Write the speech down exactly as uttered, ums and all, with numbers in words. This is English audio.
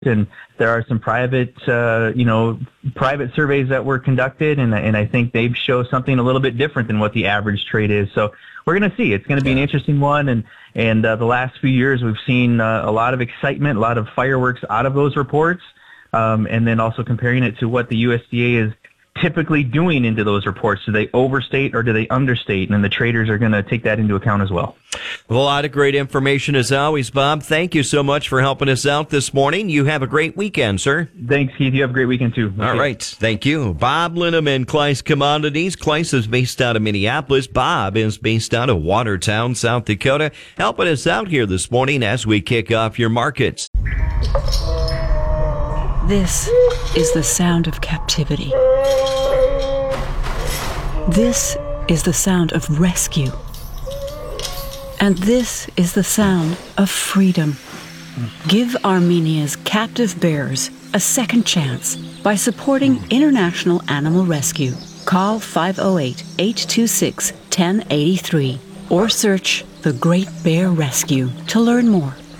and there are some private, uh, you know, private surveys that were conducted, and and I think they show something a little bit different than what the average trade is. So we're going to see. It's going to be an interesting one, and and uh, the last few years we've seen uh, a lot of excitement, a lot of fireworks out of those reports, um, and then also comparing it to what the U S D A is typically doing into those reports. Do they overstate or do they understate? And then the traders are going to take that into account as well. A lot of great information as always, Bob. Thank you so much for helping us out this morning. You have a great weekend, sir. Thanks, Keith. You have a great weekend, too. All right. Thank you. Bob Linneman, Kleiss Commodities. Kleiss is based out of Minneapolis. Bob is based out of Watertown, South Dakota, helping us out here this morning as we kick off your markets. This is the sound of captivity. This is the sound of rescue. And this is the sound of freedom. Give Armenia's captive bears a second chance by supporting International Animal Rescue. Call five oh eight, eight two six, one oh eight three or search The Great Bear Rescue to learn more.